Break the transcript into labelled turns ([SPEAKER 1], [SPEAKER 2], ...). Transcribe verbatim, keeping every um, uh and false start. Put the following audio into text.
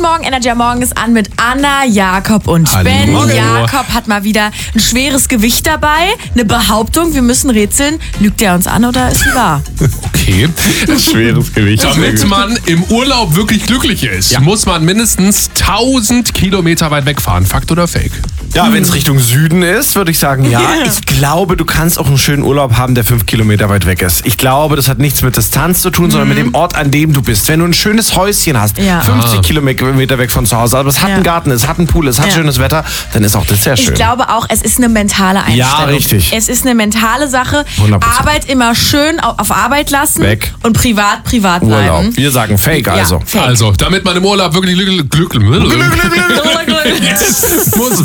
[SPEAKER 1] Guten Morgen, Energy am Morgen ist an mit Anna, Jakob und
[SPEAKER 2] Hallo.
[SPEAKER 1] Ben.
[SPEAKER 2] Hallo.
[SPEAKER 1] Jakob hat mal wieder ein schweres Gewicht dabei, eine Behauptung, wir müssen rätseln. Lügt er uns an oder ist sie wahr?
[SPEAKER 2] Okay.
[SPEAKER 3] Schweres Gewicht.
[SPEAKER 2] Damit man im Urlaub wirklich glücklich ist,
[SPEAKER 3] Ja.
[SPEAKER 2] muss man mindestens tausend Kilometer weit wegfahren. Fakt oder Fake?
[SPEAKER 3] Ja, wenn es Richtung Süden ist, würde ich sagen, ja. Ich glaube, du kannst auch einen schönen Urlaub haben, der fünf Kilometer weit weg ist. Ich glaube, das hat nichts mit Distanz zu tun, sondern mit dem Ort, an dem du bist. Wenn du ein schönes Häuschen hast,
[SPEAKER 1] Ja.
[SPEAKER 3] fünfzig
[SPEAKER 2] Ah.
[SPEAKER 3] Kilometer weg von zu Hause, aber es hat
[SPEAKER 1] Ja.
[SPEAKER 3] einen Garten, es hat einen Pool, es hat
[SPEAKER 1] Ja.
[SPEAKER 3] schönes Wetter, dann ist auch das sehr schön.
[SPEAKER 1] Ich glaube auch, es ist eine mentale Einstellung.
[SPEAKER 3] Ja, richtig.
[SPEAKER 1] Es ist eine mentale Sache.
[SPEAKER 3] hundert Prozent.
[SPEAKER 1] Arbeit immer schön au- auf Arbeit lassen
[SPEAKER 3] Weg.
[SPEAKER 1] und privat privat
[SPEAKER 3] Urlaub.
[SPEAKER 1] bleiben.
[SPEAKER 3] Wir sagen Fake also.
[SPEAKER 1] Ja, fake.
[SPEAKER 2] Also, damit man im Urlaub wirklich glücklich, glücklich, glücklich muss